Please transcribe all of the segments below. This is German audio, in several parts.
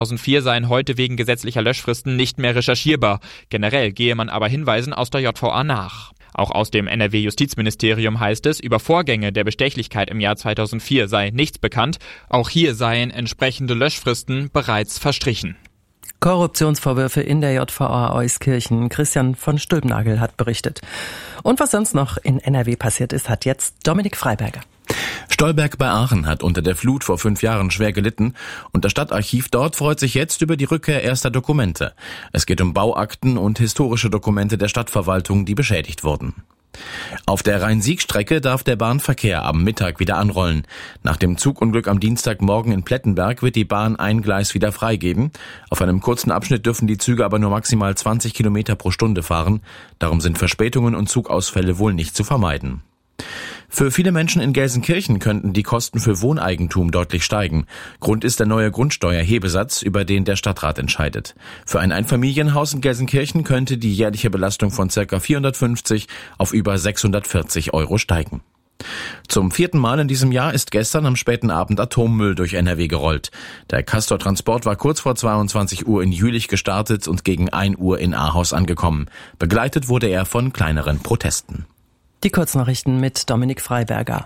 2004 seien heute wegen gesetzlicher Löschfristen nicht mehr recherchierbar. Generell gehe man aber Hinweisen aus der JVA nach. Auch aus dem NRW-Justizministerium heißt es, über Vorgänge der Bestechlichkeit im Jahr 2004 sei nichts bekannt. Auch hier seien entsprechende Löschfristen bereits verstrichen. Korruptionsvorwürfe in der JVA Euskirchen. Christian von Stülpnagel hat berichtet. Und was sonst noch in NRW passiert ist, hat jetzt Dominik Freiberger. Stolberg bei Aachen hat unter der Flut vor 5 Jahren schwer gelitten und das Stadtarchiv dort freut sich jetzt über die Rückkehr erster Dokumente. Es geht um Bauakten und historische Dokumente der Stadtverwaltung, die beschädigt wurden. Auf der Rhein-Sieg-Strecke darf der Bahnverkehr am Mittag wieder anrollen. Nach dem Zugunglück am Dienstagmorgen in Plettenberg wird die Bahn ein Gleis wieder freigeben. Auf einem kurzen Abschnitt dürfen die Züge aber nur maximal 20 Kilometer pro Stunde fahren. Darum sind Verspätungen und Zugausfälle wohl nicht zu vermeiden. Für viele Menschen in Gelsenkirchen könnten die Kosten für Wohneigentum deutlich steigen. Grund ist der neue Grundsteuerhebesatz, über den der Stadtrat entscheidet. Für ein Einfamilienhaus in Gelsenkirchen könnte die jährliche Belastung von ca. 450 auf über 640 € steigen. Zum 4. Mal in diesem Jahr ist gestern am späten Abend Atommüll durch NRW gerollt. Der Castor-Transport war kurz vor 22 Uhr in Jülich gestartet und gegen 1 Uhr in Ahaus angekommen. Begleitet wurde er von kleineren Protesten. Die Kurznachrichten mit Dominik Freiberger.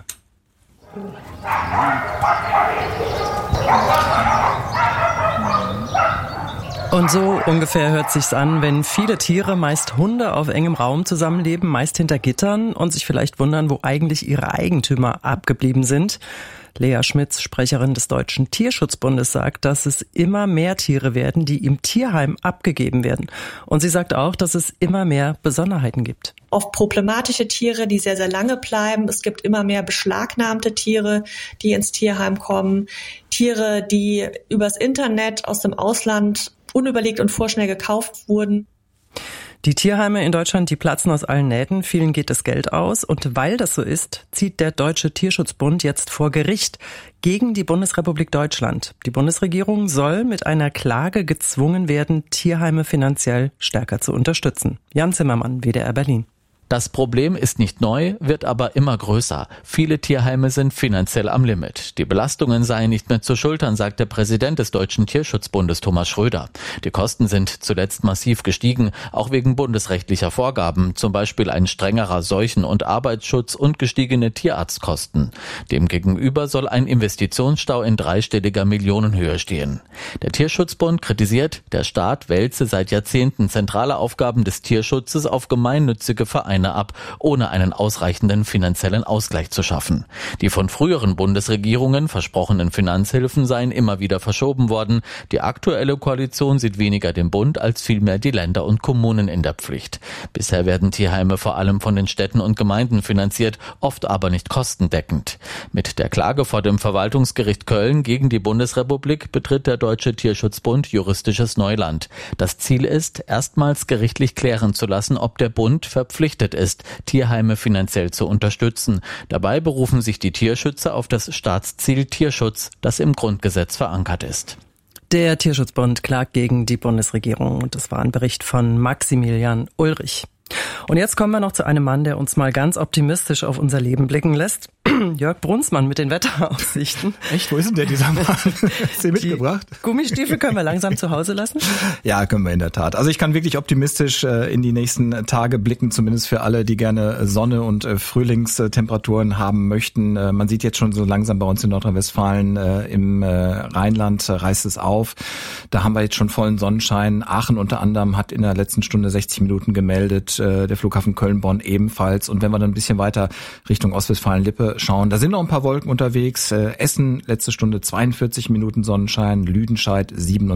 Und so ungefähr hört sich's an, wenn viele Tiere, meist Hunde, auf engem Raum zusammenleben, meist hinter Gittern und sich vielleicht wundern, wo eigentlich ihre Eigentümer abgeblieben sind. Lea Schmitz, Sprecherin des Deutschen Tierschutzbundes, sagt, dass es immer mehr Tiere werden, die im Tierheim abgegeben werden. Und sie sagt auch, dass es immer mehr Besonderheiten gibt. Oft problematische Tiere, die sehr, sehr lange bleiben. Es gibt immer mehr beschlagnahmte Tiere, die ins Tierheim kommen. Tiere, die übers Internet aus dem Ausland unüberlegt und vorschnell gekauft wurden. Die Tierheime in Deutschland, die platzen aus allen Nähten. Vielen geht das Geld aus. Und weil das so ist, zieht der Deutsche Tierschutzbund jetzt vor Gericht gegen die Bundesrepublik Deutschland. Die Bundesregierung soll mit einer Klage gezwungen werden, Tierheime finanziell stärker zu unterstützen. Jan Zimmermann, WDR Berlin. Das Problem ist nicht neu, wird aber immer größer. Viele Tierheime sind finanziell am Limit. Die Belastungen seien nicht mehr zu schultern, sagt der Präsident des Deutschen Tierschutzbundes Thomas Schröder. Die Kosten sind zuletzt massiv gestiegen, auch wegen bundesrechtlicher Vorgaben, zum Beispiel ein strengerer Seuchen- und Arbeitsschutz und gestiegene Tierarztkosten. Demgegenüber soll ein Investitionsstau in dreistelliger Millionenhöhe stehen. Der Tierschutzbund kritisiert, der Staat wälze seit Jahrzehnten zentrale Aufgaben des Tierschutzes auf gemeinnützige Vereine ab, ohne einen ausreichenden finanziellen Ausgleich zu schaffen. Die von früheren Bundesregierungen versprochenen Finanzhilfen seien immer wieder verschoben worden. Die aktuelle Koalition sieht weniger den Bund als vielmehr die Länder und Kommunen in der Pflicht. Bisher werden Tierheime vor allem von den Städten und Gemeinden finanziert, oft aber nicht kostendeckend. Mit der Klage vor dem Verwaltungsgericht Köln gegen die Bundesrepublik betritt der Deutsche Tierschutzbund juristisches Neuland. Das Ziel ist, erstmals gerichtlich klären zu lassen, ob der Bund verpflichtet ist, Tierheime finanziell zu unterstützen. Dabei berufen sich die Tierschützer auf das Staatsziel Tierschutz, das im Grundgesetz verankert ist. Der Tierschutzbund klagt gegen die Bundesregierung. Und das war ein Bericht von Maximilian Ulrich. Und jetzt kommen wir noch zu einem Mann, der uns mal ganz optimistisch auf unser Leben blicken lässt. Jörg Brunsmann mit den Wetteraussichten. Echt? Wo ist denn der, dieser Mann? Hast du ihn mitgebracht? Gummistiefel können wir langsam zu Hause lassen? Ja, können wir in der Tat. Also ich kann wirklich optimistisch in die nächsten Tage blicken, zumindest für alle, die gerne Sonne und Frühlingstemperaturen haben möchten. Man sieht jetzt schon so langsam bei uns in Nordrhein-Westfalen, im Rheinland reißt es auf. Da haben wir jetzt schon vollen Sonnenschein. Aachen unter anderem hat in der letzten Stunde 60 Minuten gemeldet, der Flughafen Köln-Bonn ebenfalls. Und wenn wir dann ein bisschen weiter Richtung Ostwestfalen-Lippe schauen, da sind noch ein paar Wolken unterwegs. Essen, letzte Stunde 42 Minuten Sonnenschein, Lüdenscheid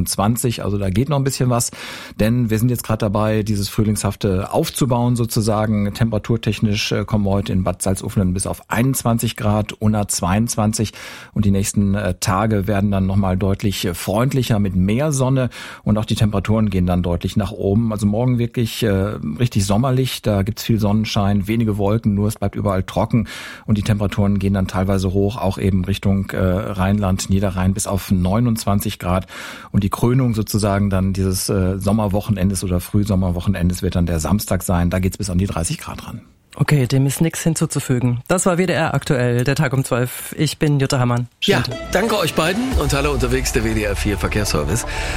27, also da geht noch ein bisschen was, denn wir sind jetzt gerade dabei, dieses Frühlingshafte aufzubauen sozusagen. Temperaturtechnisch kommen wir heute in Bad Salzuflen bis auf 21 Grad, Unna 22 und die nächsten Tage werden dann nochmal deutlich freundlicher mit mehr Sonne und auch die Temperaturen gehen dann deutlich nach oben. Also morgen wirklich richtig sommerlich, da gibt's viel Sonnenschein, wenige Wolken, nur es bleibt überall trocken und die Temperaturen gehen dann teilweise hoch, auch eben Richtung Rheinland, Niederrhein bis auf 29 Grad. Und die Krönung sozusagen dann dieses Sommerwochenendes oder Frühsommerwochenendes wird dann der Samstag sein. Da geht's bis an die 30 Grad ran. Okay, dem ist nichts hinzuzufügen. Das war WDR aktuell, der Tag um 12. Ich bin Jutta Hammann. Ja, danke euch beiden und alle unterwegs der WDR 4 Verkehrsservice.